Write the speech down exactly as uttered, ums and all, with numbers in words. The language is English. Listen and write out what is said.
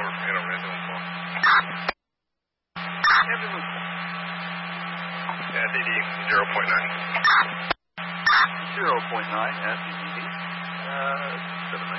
over from Hanover Ambulance One. Ambulance one. S E D zero point nine. zero point nine, S E D. Uh, seven